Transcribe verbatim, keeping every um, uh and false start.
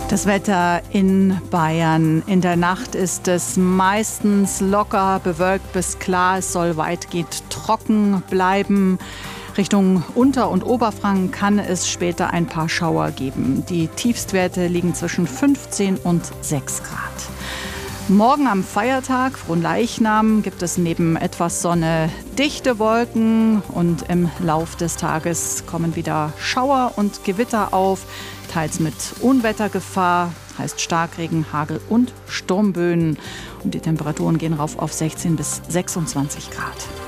Das Wetter in Bayern. In der Nacht ist es meistens locker, bewölkt bis klar. Es soll weitgehend trocken bleiben. Richtung Unter- und Oberfranken kann es später ein paar Schauer geben. Die Tiefstwerte liegen zwischen fünfzehn und sechs Grad. Morgen am Feiertag, Fronleichnam, gibt es neben etwas Sonne dichte Wolken und im Lauf des Tages kommen wieder Schauer und Gewitter auf, teils mit Unwettergefahr, heißt Starkregen, Hagel und Sturmböen. Und die Temperaturen gehen rauf auf sechzehn bis sechsundzwanzig Grad.